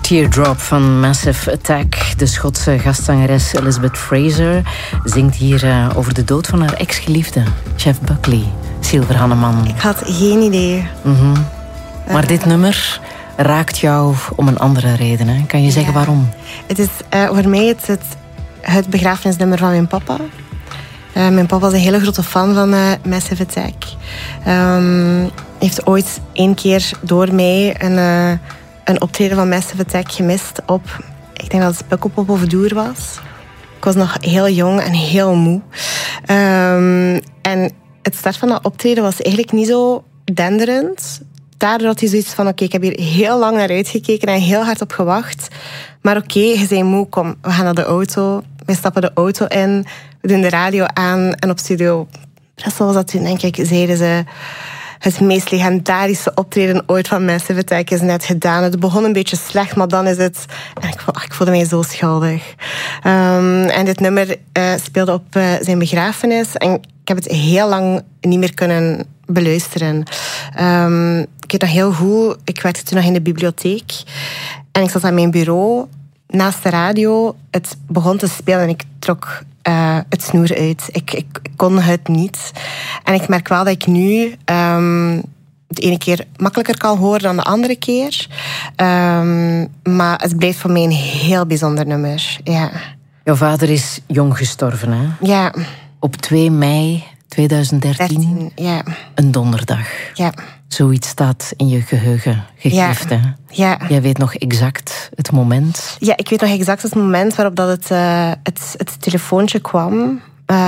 Teardrop van Massive Attack. De Schotse gastzangeres Elizabeth Fraser zingt hier over de dood van haar ex-geliefde, Jeff Buckley. Silver Hanneman. Ik had geen idee. Maar dit nummer raakt jou om een andere reden. Hè? Kan je zeggen waarom? Het is voor mij het begrafenisnummer van mijn papa. Mijn papa was een hele grote fan van Massive Attack. Heeft ooit 1 keer door mij een optreden van Massive Attack gemist op, ik denk dat het Pukkelpop of Doer was. Ik was nog heel jong en heel moe. En het start van dat optreden was eigenlijk niet zo denderend. Daardoor had hij zoiets van, oké, ik heb hier heel lang naar uitgekeken en heel hard op gewacht. Maar oké, je bent moe, kom, we gaan naar de auto. We stappen de auto in, we doen de radio aan en op Studio Brussel was dat toen, denk ik, zeiden ze: het meest legendarische optreden ooit van Massive Attack is net gedaan. Het begon een beetje slecht, maar dan is het... En ik voelde mij zo schuldig. En dit nummer speelde op zijn begrafenis. En ik heb het heel lang niet meer kunnen beluisteren. Ik weet nog heel goed, ik werkte toen nog in de bibliotheek. En ik zat aan mijn bureau, naast de radio. Het begon te spelen en ik trok het snoer uit. Ik kon het niet. En ik merk wel dat ik nu de ene keer makkelijker kan horen dan de andere keer. Maar het blijft voor mij een heel bijzonder nummer. Ja. Jouw vader is jong gestorven, hè? Ja. Op 2 mei 2013. Ja. Een donderdag. Ja. Zoiets staat in je geheugen gegrift, hè? Ja. Jij weet nog exact het moment? Ja, ik weet nog exact het moment waarop dat het telefoontje kwam.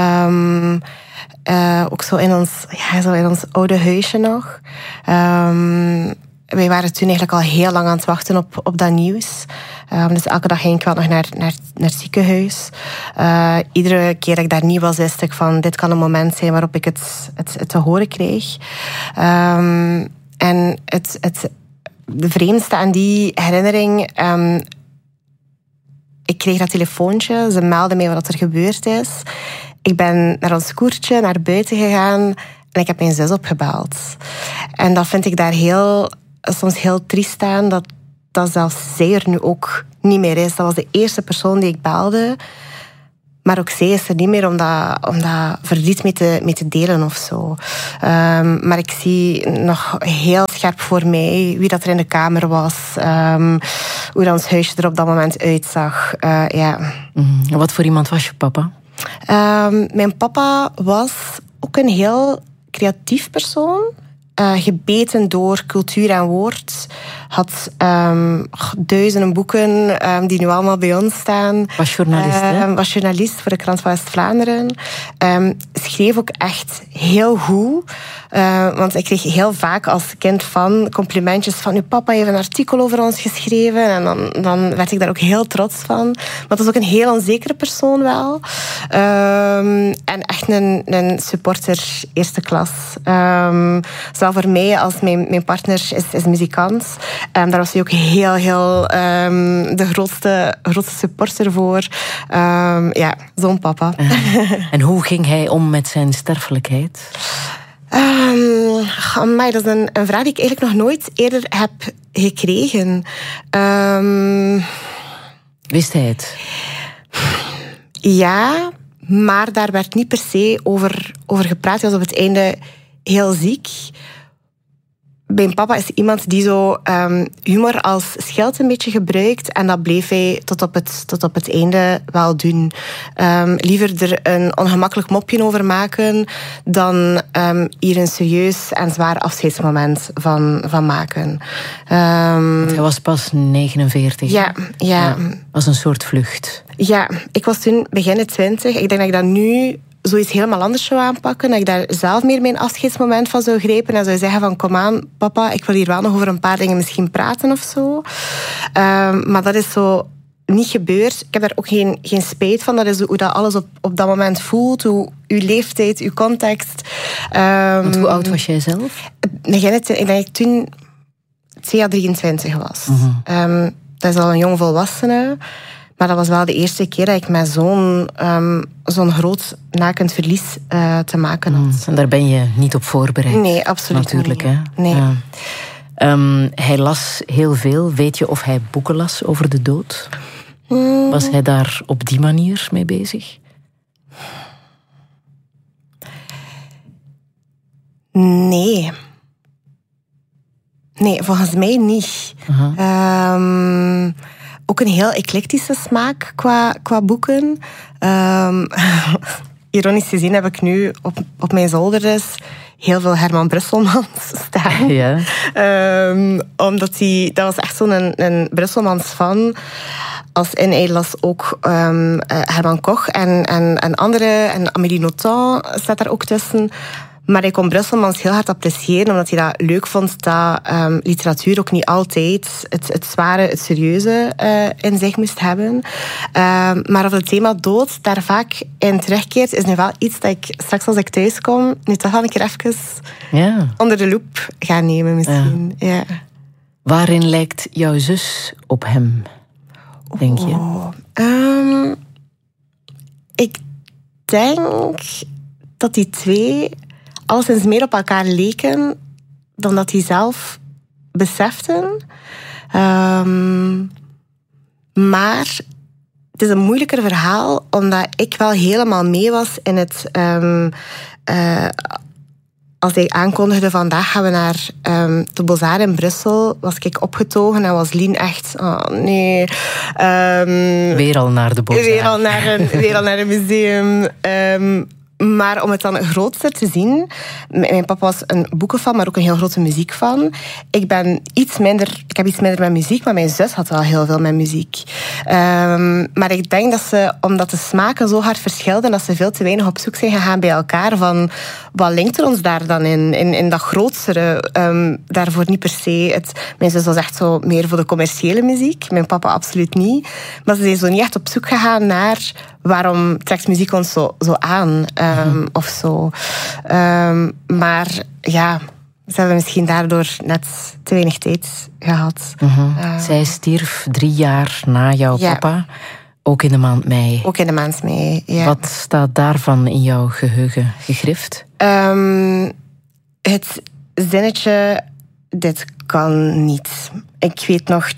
Ook zo in ons oude huisje nog. Wij waren toen eigenlijk al heel lang aan het wachten op dat nieuws. Dus elke dag ging ik wel nog naar het ziekenhuis. Iedere keer dat ik daar niet was, wist ik van, dit kan een moment zijn waarop ik het te horen kreeg. En de vreemdste aan die herinnering... ik kreeg dat telefoontje, ze meldden mij wat er gebeurd is. Ik ben naar ons koertje, naar buiten gegaan en ik heb mijn zus opgebeld. En dat vind ik daar soms heel triest aan, dat zelfs zij er nu ook niet meer is. Dat was de eerste persoon die ik belde. Maar ook zij is er niet meer om dat verdriet mee te delen of zo. Maar ik zie nog heel scherp voor mij wie dat er in de kamer was. Hoe dat ons huisje er op dat moment uitzag. Ja. Wat voor iemand was je papa? Mijn papa was ook een heel creatief persoon. Gebeten door cultuur en woord. Had duizenden boeken die nu allemaal bij ons staan. Was journalist, hè? Was journalist voor de Krant van West-Vlaanderen. Schreef ook echt heel goed. Want ik kreeg heel vaak als kind complimentjes van uw papa heeft een artikel over ons geschreven. En dan werd ik daar ook heel trots van. Maar het was ook een heel onzekere persoon wel. En echt een supporter eerste klas. Zowel voor mij als mijn partner is muzikant. Daar was hij ook heel de grootste supporter voor. Ja, zo'n papa. En hoe ging hij om met zijn sterfelijkheid? Maar dat is een vraag die ik eigenlijk nog nooit eerder heb gekregen. Wist hij het? Ja, maar daar werd niet per se over gepraat. Hij was op het einde heel ziek. Mijn papa is iemand die zo humor als schild een beetje gebruikt. En dat bleef hij tot op het einde wel doen. Liever er een ongemakkelijk mopje over maken dan hier een serieus en zwaar afscheidsmoment van maken. Hij was pas 49. Ja. Was een soort vlucht. Ja, ik was toen begin 20. Ik denk dat ik dat nu zoiets helemaal anders zou aanpakken. Dat ik daar zelf meer mijn afscheidsmoment van zou grijpen en zou zeggen van, kom aan, papa, ik wil hier wel nog over een paar dingen misschien praten of zo. Maar dat is zo niet gebeurd. Ik heb daar ook geen spijt van. Dat is hoe dat alles op dat moment voelt. Hoe uw leeftijd, uw context. Want hoe oud was jij zelf? Ik denk dat ik toen 2 à 23 was. Dat is al een jong volwassene. Maar dat was wel de eerste keer dat ik met zo'n groot nakend verlies te maken had. En daar ben je niet op voorbereid. Nee, absoluut natuurlijk, niet. Hè? Nee. Hij las heel veel. Weet je of hij boeken las over de dood? Was hij daar op die manier mee bezig? Nee, volgens mij niet. Ook een heel eclectische smaak qua boeken. Ironisch gezien heb ik nu op mijn zolder dus heel veel Herman Brusselmans staan. Ja. Omdat dat was echt zo'n Brusselmans fan. En hij las ook Herman Koch en andere. En Amélie Nothomb staat daar ook tussen. Maar ik kon Brusselmans heel hard appreciëren, omdat hij dat leuk vond dat literatuur ook niet altijd het zware, het serieuze in zich moest hebben. Maar of het thema dood daar vaak in terugkeert, is nu wel iets dat ik straks als ik thuis kom, nu toch wel een keer even onder de loep ga nemen misschien. Ja. Waarin lijkt jouw zus op hem, denk je? Ik denk dat die twee alleszins meer op elkaar leken dan dat die zelf beseften. Maar het is een moeilijker verhaal, omdat ik wel helemaal mee was in het... als hij aankondigde, vandaag gaan we naar de Beaux-Arts in Brussel, was ik opgetogen en was Lien echt... Oh, nee. Weer al naar de Beaux-Arts. Weer al naar een museum. Maar om het dan groter te zien... Mijn papa was een boekenfan, maar ook een heel grote muziekfan. Ik heb iets minder met muziek, maar mijn zus had wel heel veel met muziek. Maar ik denk dat ze, omdat de smaken zo hard verschilden, dat ze veel te weinig op zoek zijn gegaan bij elkaar van wat linkt er ons daar dan in dat grotere. Daarvoor niet per se. Mijn zus was echt zo meer voor de commerciële muziek. Mijn papa absoluut niet. Maar ze zijn zo niet echt op zoek gegaan naar waarom trekt muziek ons zo aan of zo. Maar ja, ze hebben misschien daardoor net te weinig tijd gehad. Zij stierf 3 jaar na jouw papa, ook in de maand mei. Ook in de maand mei, ja. Wat staat daarvan in jouw geheugen gegrift? Het zinnetje, dit kan niet. Ik weet nog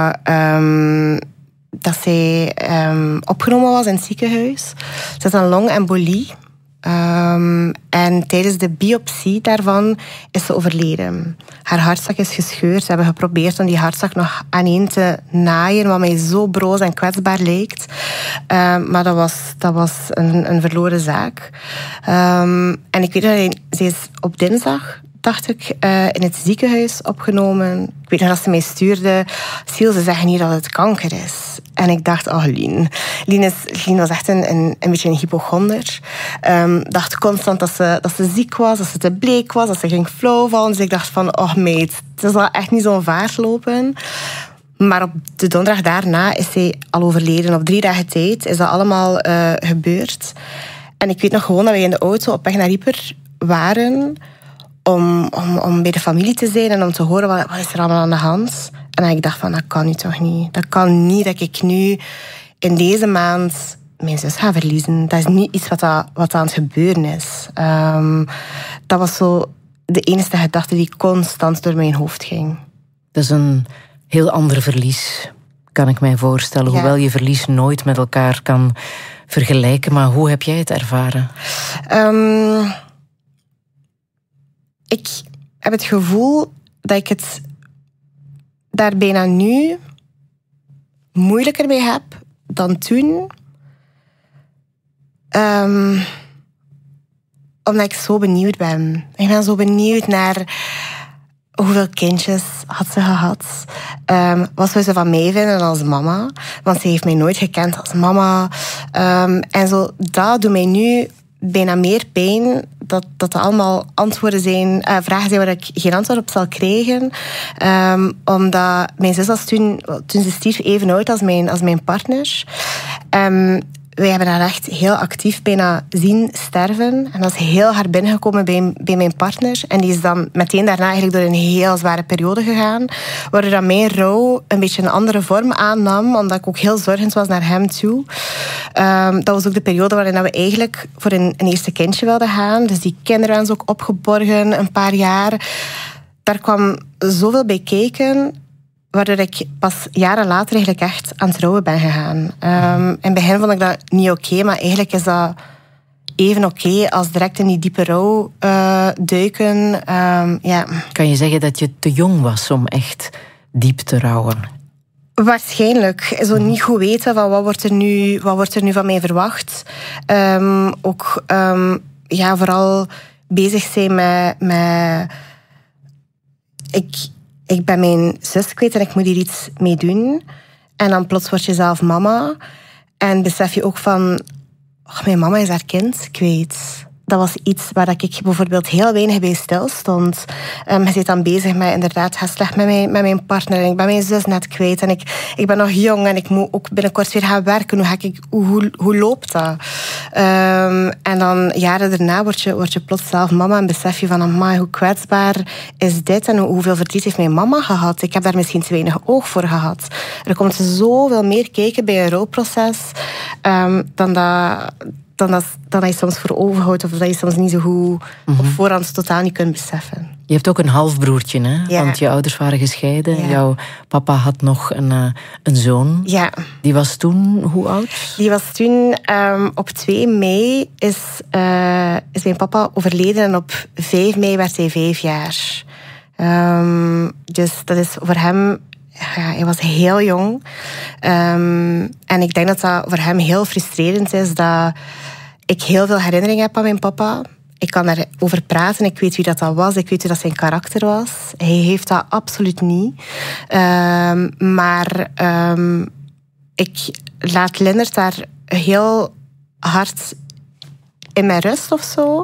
dat zij opgenomen was in het ziekenhuis. Ze had een longembolie. En tijdens de biopsie daarvan is ze overleden. Haar hartzak is gescheurd. Ze hebben geprobeerd om die hartzak nog aaneen te naaien, wat mij zo broos en kwetsbaar lijkt. Maar dat was een verloren zaak. En ik weet dat ze is op dinsdag, dacht ik, in het ziekenhuis opgenomen. Ik weet nog dat ze mij stuurde. Siel, ze zeggen hier dat het kanker is. En ik dacht, Lien. Lien was echt een beetje een hypochonder. Dacht constant dat ze ziek was, dat ze te bleek was, dat ze ging flauw vallen. Dus ik dacht van, meid, het zal echt niet zo'n vaart lopen. Maar op de donderdag daarna is zij al overleden. Op 3 dagen tijd is dat allemaal gebeurd. En ik weet nog gewoon dat we in de auto op weg naar Ieper waren om bij de familie te zijn en om te horen wat is er allemaal aan de hand. En ik dacht van, dat kan nu toch niet. Dat kan niet dat ik nu in deze maand mijn zus ga verliezen. Dat is niet iets wat aan het gebeuren is. Dat was zo de enige gedachte die constant door mijn hoofd ging. Dat is een heel ander verlies, kan ik mij voorstellen. Ja. Hoewel je verlies nooit met elkaar kan vergelijken. Maar hoe heb jij het ervaren? Ik heb het gevoel dat ik het daar bijna nu moeilijker mee heb dan toen. Omdat ik zo benieuwd ben. Ik ben zo benieuwd naar hoeveel kindjes had ze gehad. Wat zou ze van mij vinden als mama? Want ze heeft mij nooit gekend als mama. En zo, dat doet mij nu bijna meer pijn dat er allemaal antwoorden zijn, vragen zijn waar ik geen antwoord op zal krijgen. Omdat mijn zus was toen ze stierf even oud als mijn partner. Wij hebben haar echt heel actief bijna zien sterven. En dat is heel hard binnengekomen bij mijn partner. En die is dan meteen daarna eigenlijk door een heel zware periode gegaan. Waardoor dat mijn rouw een beetje een andere vorm aannam. Omdat ik ook heel zorgend was naar hem toe. Dat was ook de periode waarin we eigenlijk voor een eerste kindje wilden gaan. Dus die kinderwens ook opgeborgen, een paar jaar. daar kwam zoveel bij kijken, waardoor ik pas jaren later eigenlijk echt aan het rouwen ben gegaan. In het begin vond ik dat niet oké, maar eigenlijk is dat even oké als direct in die diepe rouw duiken. Kan je zeggen dat je te jong was om echt diep te rouwen? Waarschijnlijk. Zo niet goed weten van wat wordt er nu van mij verwacht. Ook vooral bezig zijn met ik ben mijn zus kwijt en ik moet hier iets mee doen. En dan plots word je zelf mama. En besef je ook van, mijn mama is haar kind kwijt. Dat was iets waar ik bijvoorbeeld heel weinig bij stil stond. Je zit dan bezig met inderdaad, ga slecht met mijn partner. En ik ben mijn zus net kwijt. En ik ben nog jong en ik moet ook binnenkort weer gaan werken. Hoe loopt dat? En dan jaren daarna word je plots zelf mama en besef je van, amai, hoe kwetsbaar is dit? En hoeveel verdriet heeft mijn mama gehad? Ik heb daar misschien te weinig oog voor gehad. Er komt zoveel meer kijken bij een rouwproces dan dat je soms voor overhoudt of dat je soms niet zo goed op voorhand totaal niet kunt beseffen. Je hebt ook een halfbroertje, hè? Ja. Want je ouders waren gescheiden. Ja. Jouw papa had nog een zoon. Ja. Die was toen hoe oud? Die was toen op 2 mei is mijn papa overleden en op 5 mei werd hij 5 jaar. Dus dat is voor hem... Ja, hij was heel jong. En ik denk dat dat voor hem heel frustrerend is dat ik heel veel herinneringen heb aan mijn papa. Ik kan daarover praten. Ik weet wie dat was. Ik weet hoe dat zijn karakter was. Hij heeft dat absoluut niet. Maar ik laat Lennart daar heel hard in mijn rust of zo.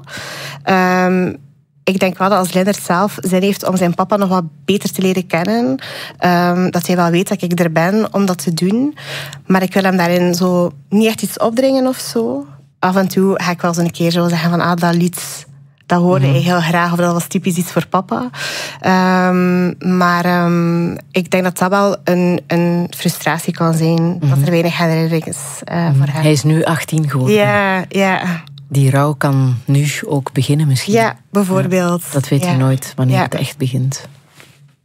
Ik denk wel dat als Lennart zelf zin heeft om zijn papa nog wat beter te leren kennen, dat hij wel weet dat ik er ben om dat te doen. Maar ik wil hem daarin zo niet echt iets opdringen of zo. Af en toe ga ik wel eens een keer zo zeggen van, dat lied, dat hoorde hij heel graag, of dat was typisch iets voor papa. Maar ik denk dat dat wel een frustratie kan zijn, dat er weinig herinnering is voor hem. Hij is nu 18 geworden. Ja. Die rouw kan nu ook beginnen misschien. Ja, bijvoorbeeld. Dat weet je nooit wanneer het echt begint.